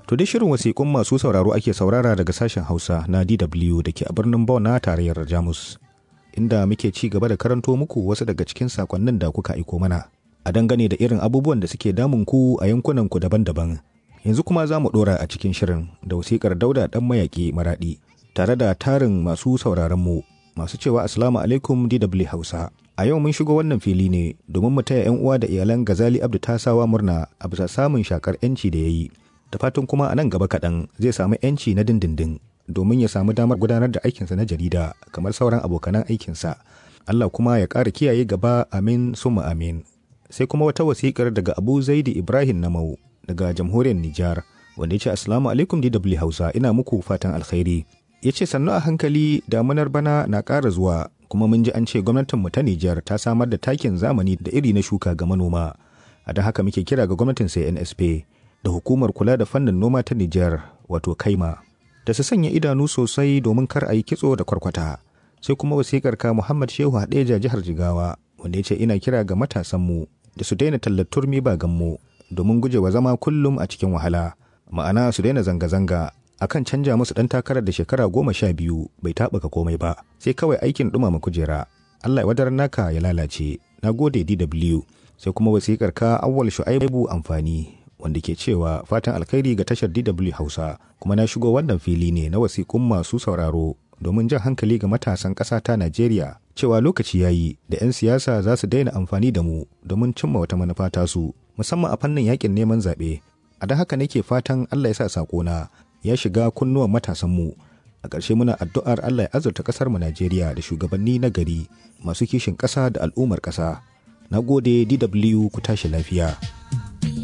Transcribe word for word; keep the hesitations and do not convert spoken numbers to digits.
To dai shirin wasiƙun masu sauraro ake saurara daga sashen Hausa na D W da ke a birnin Bonn na tarayyar Jamus, inda muke ci gaba da karanto muku wasu daga cikin sakonnin da kuka aiko mana a dangane da irin abubuwan da suke damun ku a yankunan ku daban-daban. Yanzu kuma za mu ɗora a cikin shirin da wasiƙar Dauda ɗan mayaƙi Maraɗi tare da tarin masu sauraron mu masu cewa Assalamu alaikum D W Hausa. A yau mun shigo wannan fili ne domin mu taya 'yan uwa da iyalan Gazali Abdu Tasawa murna a bisa samun shakar 'yanci da ya yi. Da fatan kuma a nan gaba kaɗan zai samu 'yanci na dindindin domin ya samu damar gudanar da aikinsa na jarida kamar sauran abokanan aikinsa. Allah kuma ya ƙara kiyaye gaba, amin summa amin. Sai kuma wata wasiƙar daga Abu Zaidi Ibrahim Namau daga jamhuriyar Nijar wanda ya ce Assalamu alaikum D W Hausa, ina muku fatan alkhairi. Ya ce sannu a hankali damunar bana na ƙara zuwa kuma mun ji an ce gwamnatinmu ta Nijar ta samar da takin zamani da iri na shuka ga manoma. A don haka muke kira ga gwamnatin C N S P da hukumar kula da fannin noma ta Nijar wato Kaima da su sanya idanu sosai domin kar a yi kitso da kwarkwata. Sai kuma wasiƙar ka Muhammad Shehu Hadeja jihar Jigawa wanda ya ce ina kira ga matasanmu da su daina tallar turmi ba gammo domin gujewa zama kullum a cikin wahala, ma'ana su daina zanga-zanga akan canja musu ɗan takarar da shekara goma sha biyu bai taɓuka komai ba sai kawai aikin ɗumama kujera. Allah ya wadar naka ya lalace. Na gode D W. Sai kuma wasiƙar ka Awwal Shu'aibu Amfani wanda ke cewa fatan alkhairi ga tashar D W Hausa, kuma na shigo wannan fili ne na wasiƙun masu sauraro domin jan hankali ga matasan ƙasa ta Najeriya cewa lokaci yayi da 'yan siyasa za su daina amfani da mu domin cimma wata manufa tasu, musamman a fannin yakin neman zaɓe. A da haka nake fatan Allah ya sa saƙona ya shiga kunnuwan matasanmu. A ƙarshe muna addu'ar Allah ya azurta ƙasarmu Najeriya da shugabanni na gari masu kishin ƙasa da al'ummar ƙasa. Na gode D W, ku tashi lafiya.